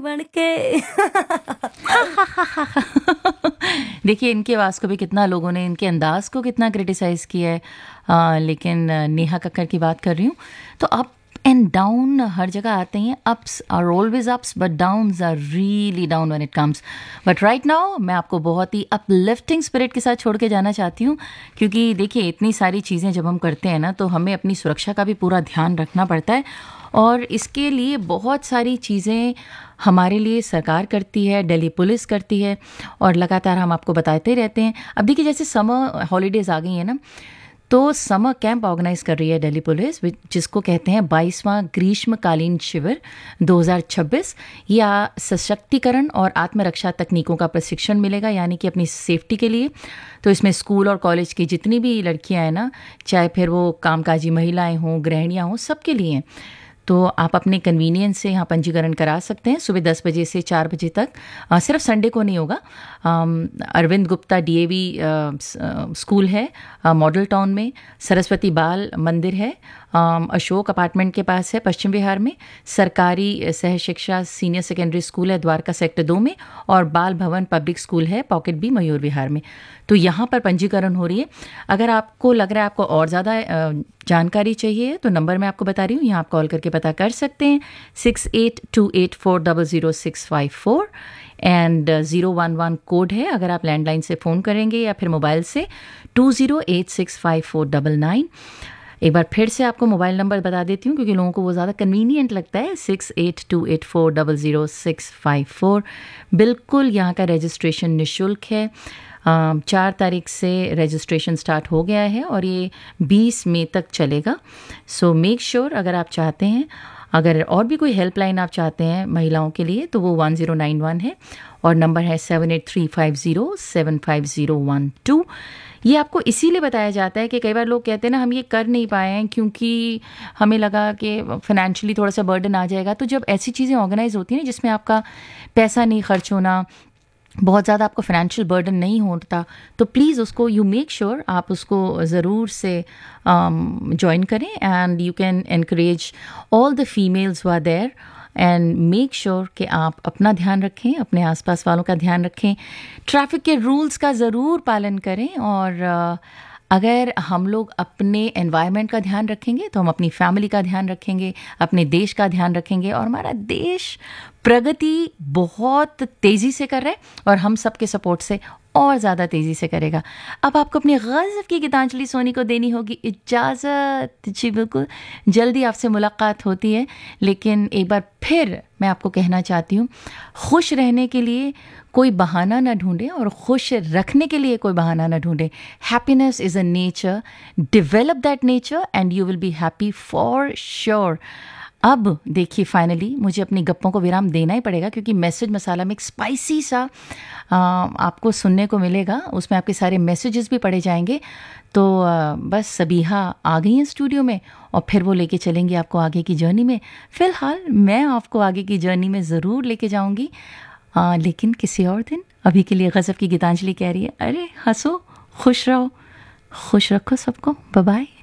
बन के। देखिए इनकी आवाज़ को भी कितना लोगों ने, इनके अंदाज को कितना क्रिटिसाइज़ किया है, लेकिन नेहा कक्कड़ की बात कर रही हूँ। तो अप एंड डाउन हर जगह आते हैं, ups are always ups but downs are really down when it comes. But right now मैं आपको बहुत ही अपलिफ्टिंग स्पिरिट के साथ छोड़ के जाना चाहती हूँ, क्योंकि देखिए इतनी सारी चीज़ें जब हम करते हैं ना, तो हमें अपनी सुरक्षा का भी पूरा ध्यान रखना पड़ता है, और इसके लिए बहुत सारी चीज़ें हमारे लिए सरकार करती है, दिल्ली पुलिस करती है, और लगातार हम आपको बताते रहते हैं। अब देखिए जैसे समर हॉलीडेज़ आ गई हैं ना, तो समर कैंप ऑर्गेनाइज कर रही है दिल्ली पुलिस, जिसको कहते हैं 22वां ग्रीष्मकालीन शिविर 2026। या सशक्तिकरण और आत्मरक्षा तकनीकों का प्रशिक्षण मिलेगा, यानी कि अपनी सेफ्टी के लिए। तो इसमें स्कूल और कॉलेज की जितनी भी लड़कियां हैं ना, चाहे फिर वो कामकाजी महिलाएं हों, गृहिणियां हों, सबके लिए हैं। तो आप अपने कन्वीनियंस से यहाँ पंजीकरण करा सकते हैं सुबह 10 बजे से 4 बजे तक। सिर्फ संडे को नहीं होगा। अरविंद गुप्ता डीएवी स्कूल है मॉडल टाउन में, सरस्वती बाल मंदिर है अशोक अपार्टमेंट के पास है पश्चिम विहार में, सरकारी सह शिक्षा सीनियर सेकेंडरी स्कूल है द्वारका सेक्टर 2 में, और बाल भवन पब्लिक स्कूल है पॉकेट बी मयूर विहार में। तो यहाँ पर पंजीकरण हो रही है। अगर आपको लग रहा है आपको और ज़्यादा जानकारी चाहिए तो नंबर मैं आपको बता रही हूँ, यहाँ आप कॉल करके पता कर सकते हैं 6828400654 एंड 011 कोड है अगर आप लैंडलाइन से फ़ोन करेंगे, या फिर मोबाइल से 20865499। एक बार फिर से आपको मोबाइल नंबर बता देती हूँ क्योंकि लोगों को वो ज़्यादा कन्वीनियंट लगता है, 6828400654। बिल्कुल यहाँ का रजिस्ट्रेशन निःशुल्क है। 4 तारीख से रजिस्ट्रेशन स्टार्ट हो गया है और ये 20 मई तक चलेगा। सो मेक श्योर अगर आप चाहते हैं, अगर और भी कोई हेल्पलाइन आप चाहते हैं महिलाओं के लिए तो वो 1091 है, और नंबर है 7835075012। ये आपको इसीलिए बताया जाता है कि कई बार लोग कहते हैं ना हम ये कर नहीं पाए हैं क्योंकि हमें लगा कि फाइनेंशियली थोड़ा सा बर्डन आ जाएगा। तो जब ऐसी चीज़ें ऑर्गेनाइज होती हैं जिसमें आपका पैसा नहीं खर्च होना, बहुत ज़्यादा आपको फाइनेंशियल बर्डन नहीं होता, तो प्लीज़ उसको यू मेक श्योर आप उसको ज़रूर से ज्वाइन करें। And you can encourage all the females who are there and make sure कि आप अपना ध्यान रखें, अपने आसपास वालों का ध्यान रखें, ट्रैफिक के रूल्स का ज़रूर पालन करें। और अगर हम लोग अपने एनवायरनमेंट का ध्यान रखेंगे तो हम अपनी फैमिली का ध्यान रखेंगे, अपने देश का ध्यान रखेंगे, और हमारा देश प्रगति बहुत तेज़ी से कर रहा है और हम सबके सपोर्ट से और ज़्यादा तेज़ी से करेगा। अब आपको अपनी गज़ब की गीतांजलि सोनी को देनी होगी इजाज़त। जी बिल्कुल, जल्दी आपसे मुलाकात होती है, लेकिन एक बार फिर मैं आपको कहना चाहती हूँ, खुश रहने के लिए कोई बहाना ना ढूंढें और खुश रखने के लिए कोई बहाना ना ढूंढें। Happiness is a nature, develop that nature and you will be happy for sure. अब देखिए फाइनली मुझे अपनी गप्पों को विराम देना ही पड़ेगा क्योंकि मैसेज मसाला में एक स्पाइसी सा आपको सुनने को मिलेगा, उसमें आपके सारे मैसेजेस भी पढ़े जाएंगे। तो बस सबीहा आ गई हैं स्टूडियो में और फिर वो लेके चलेंगी आपको आगे की जर्नी में। फ़िलहाल मैं आपको आगे की जर्नी में ज़रूर लेके जाऊंगी, लेकिन किसी और दिन। अभी के लिए गज़ब की गीतांजलि कह रही है, अरे हंसो, खुश रहो, खुश रखो सबको, बाय बाय।